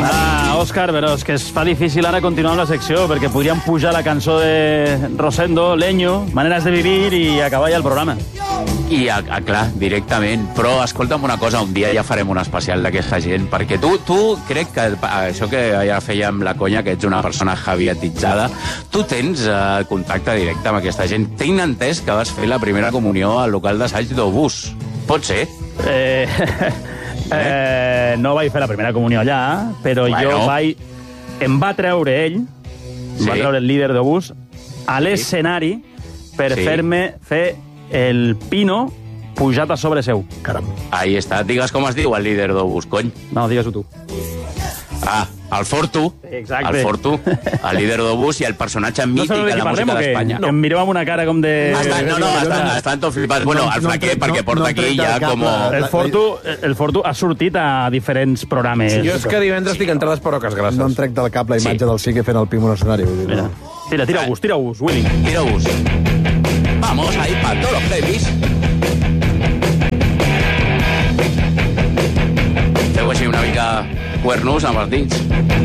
Òscar, però és que es fa difícil ara continuar amb la secció, perquè podríem pujar la cançó de Rosendo, Leño, Maneres de vivir, i acabar ja el programa. I, clar, directament. Però escolta'm una cosa, un dia ja farem un especial d'aquesta gent, perquè tu crec que això que ja fèiem la conya, que ets una persona javiatitzada, tu tens contacte directe amb aquesta gent. Tinc entès que vas fer la primera comunió al local d'assaig d'Obús. Pot ser? No vaig fer la primera comunió allà, però jo vaig... Em va treure ell, va treure el líder d'Obús, a l'escenari per fer-me fer el pino pujat a sobre seu. Caram. Ahí està. Digues com es diu el líder d'Obús, cony. No, digues-ho tu. El Fortu. Exacte. El Fortu, el líder d'Obús i el personatge mític de la música d'Espanya. No. Em mireu amb una cara com de... Estan tot flipats. Bueno, el flaquer, perquè porta aquí ja com... El Fortu ha sortit a diferents programes. Jo és que divendres estic entrades per oques grasses. No em trec del cap la imatge del Sique fent el pimo en l'escenari. Tira, Willy. Tira, Vamos ahí para todos los previs. Feu així una mica cuernos amb els dits.